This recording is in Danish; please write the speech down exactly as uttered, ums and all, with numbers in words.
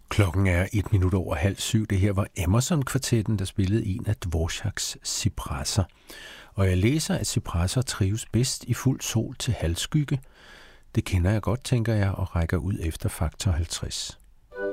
Klokken er et minut over halv syv. Det her var Emerson-kvartetten, der spillede en af Dvoraks cipresser. Og jeg læser, at cipresser trives bedst i fuld sol til halvskygge. Det kender jeg godt, tænker jeg, og rækker ud efter faktor halvtreds.